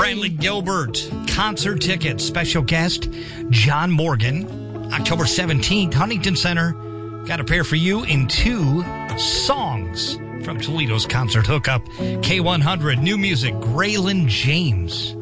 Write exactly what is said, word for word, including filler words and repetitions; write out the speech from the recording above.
Brantley Gilbert. Concert tickets. Special guest, John Morgan. October seventeenth, Huntington Center. Got a pair for you in two songs from Toledo's concert hookup. K one hundred, new music, Graylin James.